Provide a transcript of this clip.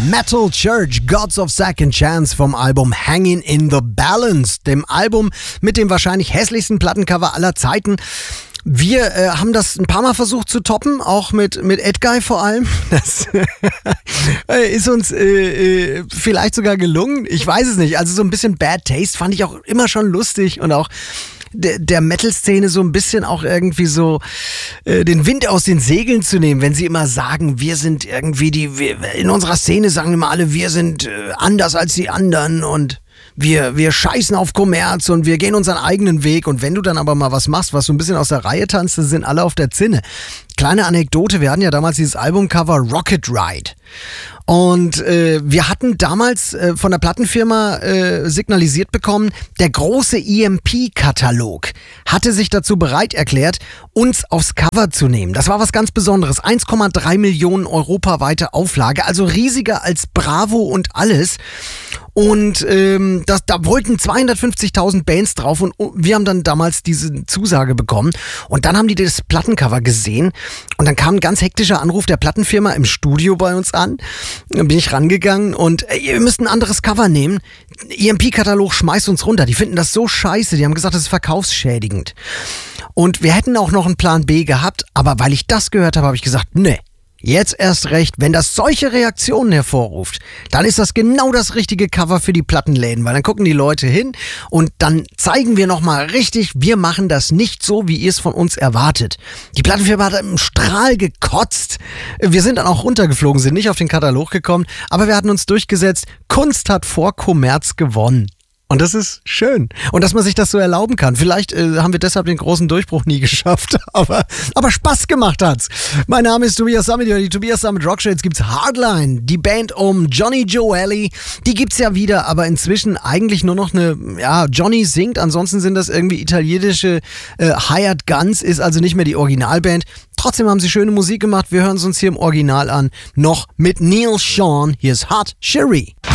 Metal Church, Gods of Second Chance vom Album Hanging in the Balance, dem Album mit dem wahrscheinlich hässlichsten Plattencover aller Zeiten. Wir haben das ein paar Mal versucht zu toppen, auch mit Edguy vor allem. Das ist uns vielleicht sogar gelungen. Ich weiß es nicht. Also so ein bisschen Bad Taste fand ich auch immer schon lustig und auch der Metal-Szene so ein bisschen auch irgendwie so den Wind aus den Segeln zu nehmen, wenn sie immer sagen, wir sind irgendwie in unserer Szene sagen immer alle, wir sind anders als die anderen und wir scheißen auf Kommerz und wir gehen unseren eigenen Weg. Und wenn du dann aber mal was machst, was so ein bisschen aus der Reihe tanzt, dann sind alle auf der Zinne. Kleine Anekdote, wir hatten ja damals dieses Albumcover Rocket Ride. Und wir hatten damals von der Plattenfirma signalisiert bekommen, der große EMP-Katalog hatte sich dazu bereit erklärt, uns aufs Cover zu nehmen. Das war was ganz Besonderes. 1,3 Millionen europaweite Auflage, also riesiger als Bravo und alles. Und da wollten 250.000 Bands drauf und wir haben dann damals diese Zusage bekommen. Und dann haben die das Plattencover gesehen und dann kam ein ganz hektischer Anruf der Plattenfirma im Studio bei uns an. Dann bin ich rangegangen und ihr müsst ein anderes Cover nehmen. EMP-Katalog schmeißt uns runter. Die finden das so scheiße. Die haben gesagt, das ist verkaufsschädigend. Und wir hätten auch noch einen Plan B gehabt, aber weil ich das gehört habe, habe ich gesagt, nee. Jetzt erst recht, wenn das solche Reaktionen hervorruft, dann ist das genau das richtige Cover für die Plattenläden, weil dann gucken die Leute hin und dann zeigen wir nochmal richtig, wir machen das nicht so, wie ihr es von uns erwartet. Die Plattenfirma hat im Strahl gekotzt. Wir sind dann auch runtergeflogen, sind nicht auf den Katalog gekommen, aber wir hatten uns durchgesetzt, Kunst hat vor Kommerz gewonnen. Und das ist schön. Und dass man sich das so erlauben kann. Vielleicht haben wir deshalb den großen Durchbruch nie geschafft. Aber Spaß gemacht hat's. Mein Name ist Tobias Summit. Die Tobias Summit Rockshow. Jetzt gibt's Hardline. Die Band um Johnny Gioeli. Die gibt's ja wieder, aber inzwischen eigentlich nur noch Johnny singt. Ansonsten sind das irgendwie italienische Hired Guns. Ist also nicht mehr die Originalband. Trotzdem haben sie schöne Musik gemacht. Wir hören es uns hier im Original an. Noch mit Neil Sean. Hier ist Hot Cherie.